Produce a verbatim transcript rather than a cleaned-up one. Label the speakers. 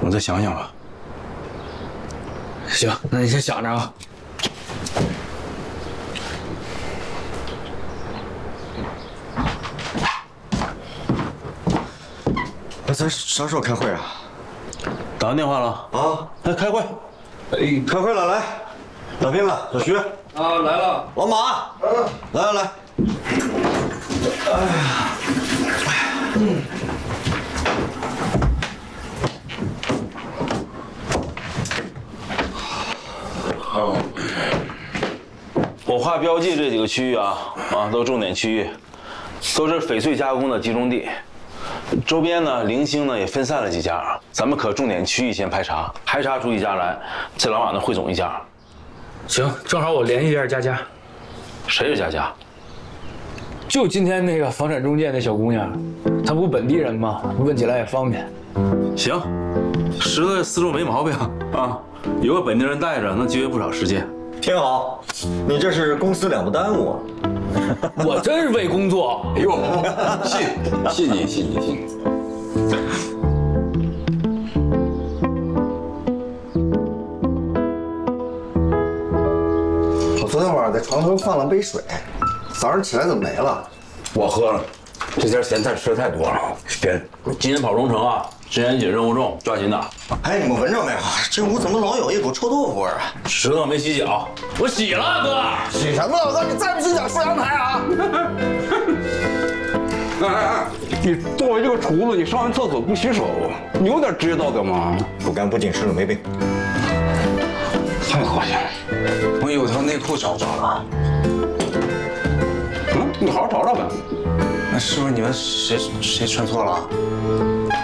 Speaker 1: 我再想想吧。
Speaker 2: 行，那你先想着啊。
Speaker 3: 那咱啥时候开会啊？
Speaker 1: 打完电话了
Speaker 3: 啊？
Speaker 1: 来开会。
Speaker 3: 哎，开会了，来，大斌子、小徐
Speaker 2: 啊，来了。
Speaker 3: 老马，嗯，来来来。哎呀，嗯。
Speaker 1: 好。我画标记这几个区域啊，啊，都重点区域，都是翡翠加工的集中地。周边呢，零星呢也分散了几家，咱们可重点区域先排查，排查出一家来，再老马那汇总一家。
Speaker 2: 行，正好我联系一下佳佳。
Speaker 1: 谁是佳佳？
Speaker 2: 就今天那个房产中介那小姑娘，她不本地人吗？问起来也方便。
Speaker 1: 行，石头思路没毛病啊，有个本地人带着，能节约不少时间。
Speaker 3: 挺好，你这是公司两不耽误。
Speaker 2: 我真是为工作。
Speaker 4: 哎呦，信信你信你信你。
Speaker 3: 我昨天晚上在床头放了杯水，早上起来怎么没了？
Speaker 4: 我喝了，这点咸菜吃的太多了，咸。
Speaker 1: 今天跑荣城啊，志妍姐任务重，抓紧打。
Speaker 3: 哎，你们闻着没有？这屋怎么老有一股臭豆腐味啊？
Speaker 1: 石头没洗脚，
Speaker 2: 我洗了，哥。
Speaker 3: 洗什么了，哥？你再不洗脚出阳台啊！
Speaker 4: 哎哎哎，你作为这个厨子，你上完厕所不洗手，你有点职业道德吗？
Speaker 3: 不干不净吃了没病。
Speaker 4: 太恶心了！
Speaker 3: 我有条内裤找不着了。
Speaker 4: 嗯，你好好找找呗。
Speaker 3: 那是不是你们谁谁穿错了？